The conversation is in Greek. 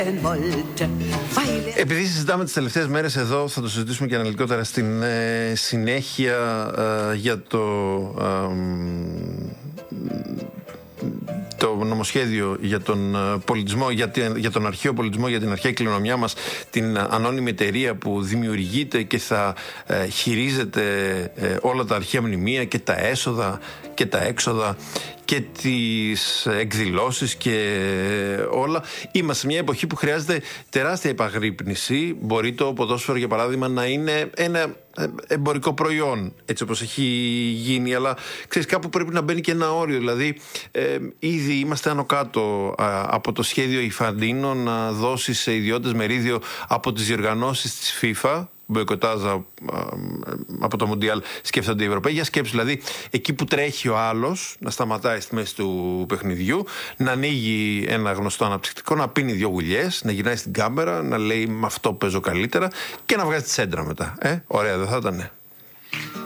Επειδή συζητάμε τις τελευταίες μέρες εδώ, θα το συζητήσουμε και αναλυτικότερα στην συνέχεια για το νομοσχέδιο για τον πολιτισμό, για τον αρχαίο πολιτισμό, για την αρχαία κληρονομιά μας, την ανώνυμη εταιρεία που δημιουργείται και θα χειρίζεται όλα τα αρχαία μνημεία και τα έσοδα και τα έξοδα και τις εκδηλώσεις και όλα. Είμαστε σε μια εποχή που χρειάζεται τεράστια επαγρύπνηση. Μπορεί το ποδόσφαιρο, για παράδειγμα, να είναι ένα εμπορικό προϊόν, έτσι όπως έχει γίνει, αλλά ξέρεις, κάπου πρέπει να μπαίνει και ένα όριο. Δηλαδή, ήδη είμαστε άνω κάτω από το σχέδιο Infantino να δώσει σε ιδιώτες μερίδιο από τις διοργανώσεις της FIFA. Μποϊκοτάζα από το Μουντιάλ σκέφτονται οι Ευρωπαίοι. Για σκέψου, δηλαδή, εκεί που τρέχει ο άλλος να σταματάει στη μέση του παιχνιδιού, να ανοίγει ένα γνωστό αναψυκτικό, να πίνει 2 γουλιές, να γυρνάει στην κάμερα, να λέει με αυτό παίζω καλύτερα και να βγάζει τη σέντρα μετά. Ωραία, δεν θα ήτανε?